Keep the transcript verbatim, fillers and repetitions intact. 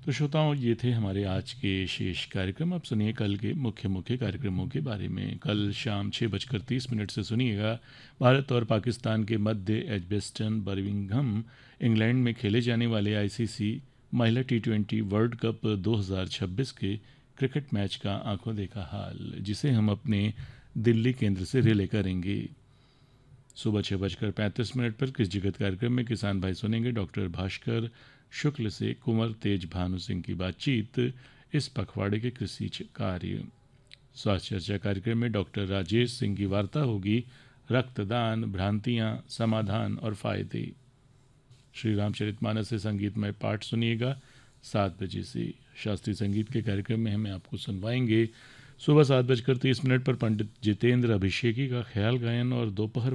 तो श्रोताओं, ये थे हमारे आज के शेष कार्यक्रम। अब सुनिए कल के मुख्य मुख्य कार्यक्रमों के बारे में। कल शाम छः बजकर तीस मिनट से सुनिएगा भारत और पाकिस्तान के मध्य एजबेस्टन बर्मिंघम इंग्लैंड में खेले जाने वाले आईसीसी महिला टी ट्वेंटी वर्ल्ड कप दो हज़ार छब्बीस के क्रिकेट मैच का आंखों देखा हाल, जिसे हम अपने दिल्ली केंद्र से रिले करेंगे। सुबह छः बजकर पैंतीस मिनट पर किस जगत कार्यक्रम में किसान भाई सुनेंगे डॉक्टर भास्कर शुक्ल से कुंवर तेज भानु सिंह की बातचीत इस पखवाड़े के कृषि कार्य। स्वास्थ्य चर्चा कार्यक्रम में डॉक्टर राजेश सिंह की वार्ता होगी रक्तदान, भ्रांतियां, समाधान और फायदे। श्री रामचरितमानस से संगीतमय पाठ सुनिएगा सात बजे से। शास्त्रीय संगीत के कार्यक्रम में हमें आपको सुनवाएंगे सुबह सात बजकर तीस मिनट पर पंडित जितेंद्र अभिषेकी का ख्याल गायन और दोपहर